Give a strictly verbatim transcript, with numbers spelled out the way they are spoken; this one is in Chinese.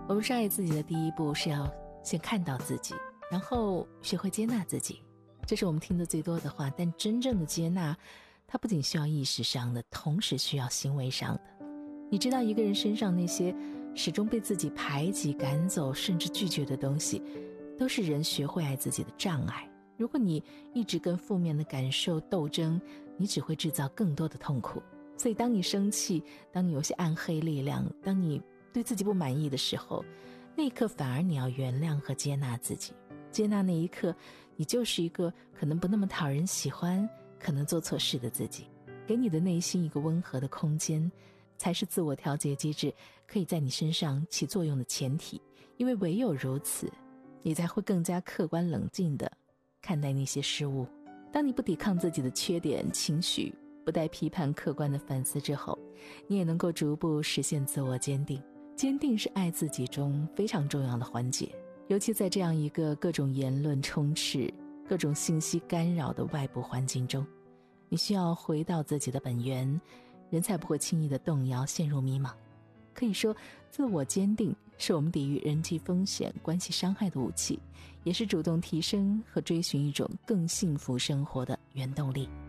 我们是爱自己的第一步是要先看到自己，然后学会接纳自己，这是我们听得最多的话。但真正的接纳，它不仅需要意识上的，同时需要行为上的。你知道一个人身上那些始终被自己排挤、赶走甚至拒绝的东西，都是人学会爱自己的障碍。如果你一直跟负面的感受斗争，你只会制造更多的痛苦。所以当你生气，当你有些暗黑力量，当你对自己不满意的时候，那一刻反而你要原谅和接纳自己。接纳那一刻，你就是一个可能不那么讨人喜欢，可能做错事的自己。给你的内心一个温和的空间，才是自我调节机制可以在你身上起作用的前提。因为唯有如此，你才会更加客观冷静地看待那些事物。当你不抵抗自己的缺点情绪，不带批判客观的反思之后，你也能够逐步实现自我坚定。坚定是爱自己中非常重要的环节，尤其在这样一个各种言论充斥、各种信息干扰的外部环境中，你需要回到自己的本源，人才不会轻易的动摇，陷入迷茫。可以说，自我坚定是我们抵御人际风险、关系伤害的武器，也是主动提升和追寻一种更幸福生活的原动力。